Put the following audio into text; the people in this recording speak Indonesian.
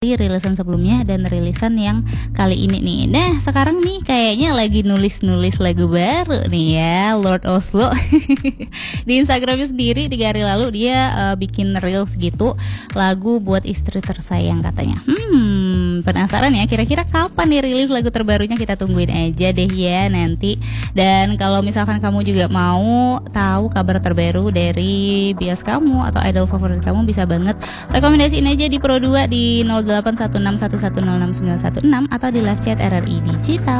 rilisan sebelumnya dan rilisan yang kali ini nih. Nah, sekarang nih kayaknya lagi nulis-nulis lagu baru nih ya, Lord Oslo. Di Instagramnya sendiri 3 hari lalu dia bikin reels gitu, lagu buat istri tersayang katanya. Penasaran ya, kira-kira kapan nih rilis lagu terbarunya? Kita tungguin aja deh ya nanti. Dan kalau misalkan kamu juga mau tahu kabar terbaru dari bias kamu atau idol favorit kamu, bisa banget rekomendasiin aja di Pro 2 di 081611060916 atau di live chat RRI Digital.